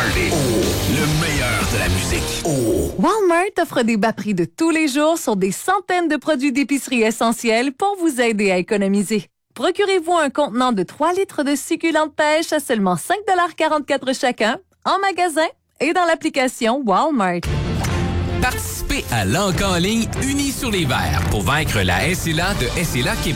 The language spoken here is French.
party. Oh, le meilleur de la musique. Oh. Walmart offre des bas prix de tous les jours sur des centaines de produits d'épicerie essentiels pour vous aider à économiser. Procurez-vous un contenant de 3 litres de succulentes pêche à seulement 5,44 chacun, en magasin et dans l'application Walmart. Participez à l'Encan en ligne Unis sur les verts pour vaincre la SLA de SLA Québec.